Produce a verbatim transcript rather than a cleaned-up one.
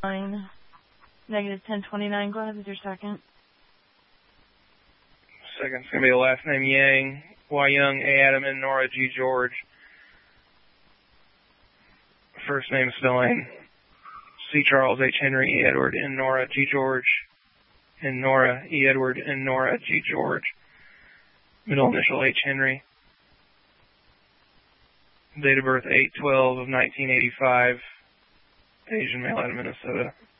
nine, negative ten twenty-nine. Go ahead with your second. Second's going to be the last name Yang, Y Young, A Adam, and Nora G George. First name spelling C Charles, H Henry, E Edward, and Nora G George, and Nora E Edward, and Nora G George. Middle initial H Henry. Date of birth eight twelve of nineteen eighty-five. Asian male out of Minnesota.